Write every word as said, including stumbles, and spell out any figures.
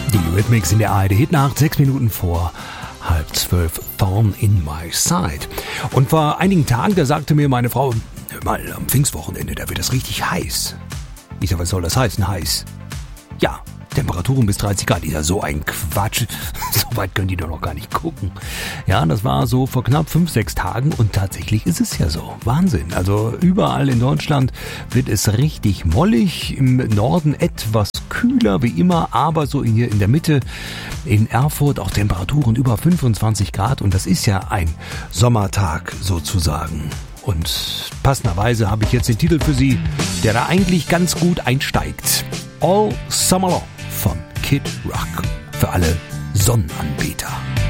Die Rhythmics in der A R D-Hitnacht, sechs Minuten vor halb zwölf, Thorn in my side. Und vor einigen Tagen, da sagte mir meine Frau, hör mal, am Pfingstwochenende, da wird es richtig heiß. Ich sag, was soll das heißen, heiß? Ja, Temperaturen bis dreißig Grad. Ist ja so ein Quatsch. So weit können die doch noch gar nicht gucken. Ja, das war so vor knapp fünf, sechs Tagen und tatsächlich ist es ja so. Wahnsinn. Also überall in Deutschland wird es richtig mollig. Im Norden etwas kühler wie immer, aber so hier in der Mitte in Erfurt auch Temperaturen über fünfundzwanzig Grad und das ist ja ein Sommertag sozusagen. Und passenderweise habe ich jetzt den Titel für Sie, der da eigentlich ganz gut einsteigt. All Summer Long von Kid Rock. Für alle Sonnenanbeter.